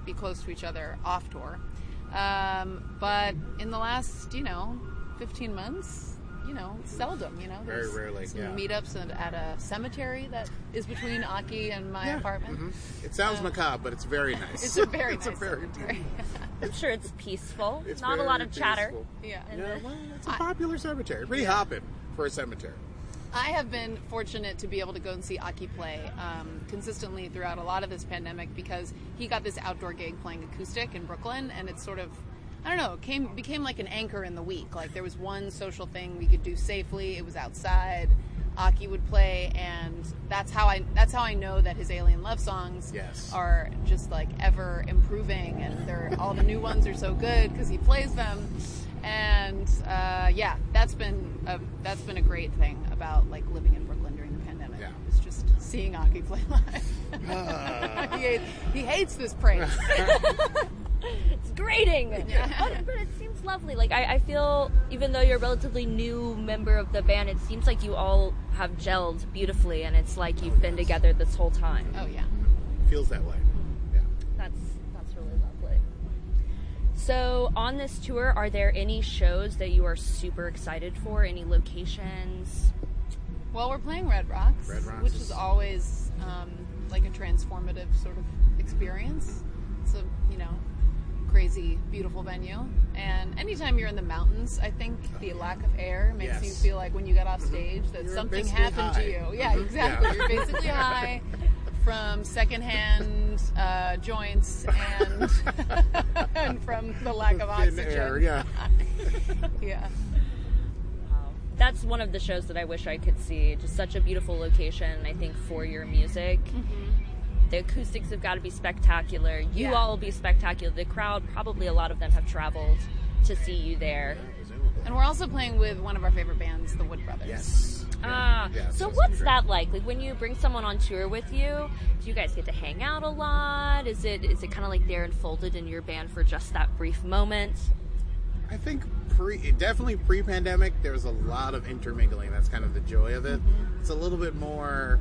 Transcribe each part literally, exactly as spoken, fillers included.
be close to each other off tour. Um, but in the last, you know, fifteen months, you know, seldom, you know. Very rarely, some yeah. meetups at a cemetery that is between Aki and my Yeah. apartment. Mm-hmm. It sounds Uh, macabre, but it's very nice. It's a very it's nice a very cemetery. I'm sure it's peaceful. It's Not a very lot of chatter. peaceful. Yeah. And Yeah, the- well, it's a I- popular cemetery. Pretty Yeah. hopping for a cemetery. I have been fortunate to be able to go and see Aki play um, consistently throughout a lot of this pandemic because he got this outdoor gig playing acoustic in Brooklyn, and it's sort of, I don't know, it came became like an anchor in the week. Like there was one social thing we could do safely. It was outside. Aki would play, and that's how I that's how I know that his Alien Love songs Yes. are just like ever improving, and they're all the new ones are so good because he plays them. And uh, yeah, that's been a, that's been a great thing about like living in Brooklyn during the pandemic. Yeah. It's just seeing Aki play live. Uh. he, hates, he hates this praise. It's grating. Yeah. But, but it seems lovely. Like I, I feel, even though you're a relatively new member of the band, it seems like you all have gelled beautifully, and it's like you've been together this whole time. Oh yeah. Feels that way. Yeah. That's that's really lovely. So on this tour, are there any shows that you are super excited for? Any locations? Well, we're playing Red Rocks, Red Rocks which is- is always um, like a transformative sort of experience. It's a, you know, crazy, beautiful venue. And anytime you're in the mountains, I think the lack of air makes Yes. you feel like when you get off stage that You're something basically happened high. to you. Yeah, Mhm. exactly. Yeah. You're basically high from secondhand uh, joints and and from the lack of Thin oxygen. air, yeah. Yeah. Wow. That's one of the shows that I wish I could see. Just such a beautiful location, I think, for your music. The acoustics have got to be spectacular. You Yeah. all will be spectacular. The crowd, probably a lot of them have traveled to see you there. Presumably. And we're also playing with one of our favorite bands, the Wood Brothers. Yes. Ah, Yeah, so it's what's gonna be that like? Like when you bring someone on tour with you, do you guys get to hang out a lot? Is it is it kind of like they're enfolded in your band for just that brief moment? great. I think pre, definitely pre-pandemic, there was a lot of intermingling. That's kind of the joy of it. Mm-hmm. It's a little bit more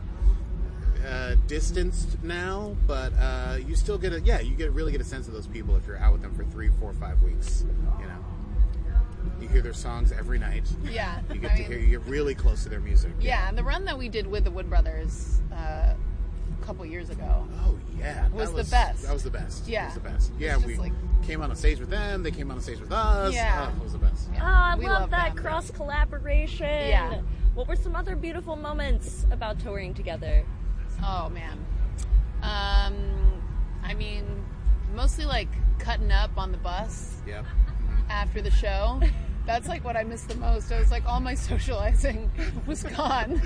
uh, distanced now, but uh, you still get a yeah, you get really get a sense of those people if you're out with them for three, four, five weeks. You know, you hear their songs every night. Yeah. You get I to mean, hear, you get really close to their music. Yeah, and the run that we did with the Wood Brothers uh, a couple years ago. Oh yeah, that Was the best. That was the best. Yeah. It was the best. Yeah, It's we just like- came on a stage with them. They came on a stage with us. Yeah. Oh, it was the best. Yeah. Oh, I We love, love that them. cross collaboration. Yeah. What were some other beautiful moments about touring together? Oh man. Um, I mean, mostly like cutting up on the bus Yep. after the show. That's like what I missed the most. I was like, all my socializing was gone.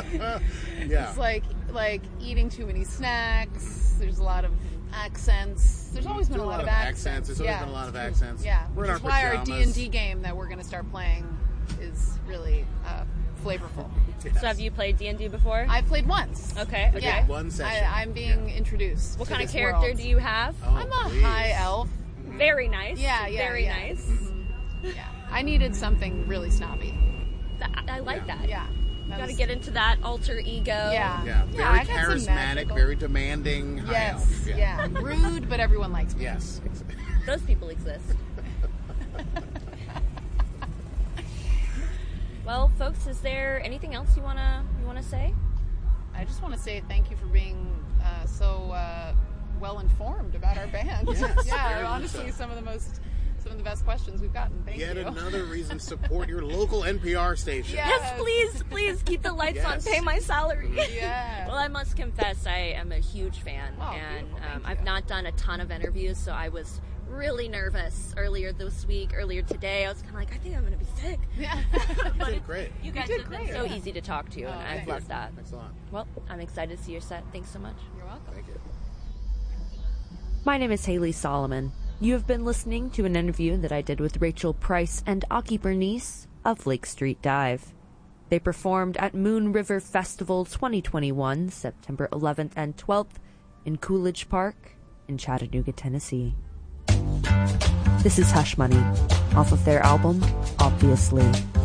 Yeah. It's like like eating too many snacks. There's a lot of accents. There's always been Do a lot, of accents. There's always yeah. been a lot of accents. Yeah, We're which in is our why our D pajamas. and D game that we're going to start playing is really uh, flavorful. Yes. So have you played D and D before? I've played once. Okay, okay. Yeah, One session. I, I'm being introduced. What to kind of this character world. do you have? Oh, I'm a please. high elf. Very nice. Yeah, yeah, Very yeah. nice. Mhm. Yeah, I needed something really snobby. Th- I like Yeah. that. Yeah, You that gotta was- get into that alter ego. Yeah, Yeah, Yeah, very I got some charismatic, magical- very demanding. high Yes, elf. yeah. Rude, but everyone likes me. Yes. Those people exist. Well, folks, is there anything else you wanna you wanna say? I just want to say thank you for being uh, so uh, well informed about our band. Yes, yeah, very honestly, so. some of the most, some of the best questions we've gotten. Thank Yet you. another reason to support your local N P R station. Yeah. Yes, Yes. please, please keep the lights Yes. on. Pay my salary. Yeah. Well, I must confess, I am a huge fan, Oh, and beautiful. Thank um, you. I've not done a ton of interviews, so I was really nervous earlier this week. Earlier today, I was kind of like, I think I'm going to be sick. Yeah. You did great. You guys did have been great. so easy to talk to, and Oh, I've thank loved you. that. Thanks a lot. Well, I'm excited to see your set. Thanks so much. You're welcome. Thank you. My name is Haley Solomon. You have been listening to an interview that I did with Rachel Price and Aki Bernice of Lake Street Dive. They performed at Moon River Festival twenty twenty-one, September eleventh and twelfth, in Coolidge Park in Chattanooga, Tennessee. This is Hush Money, off of their album, Obviously.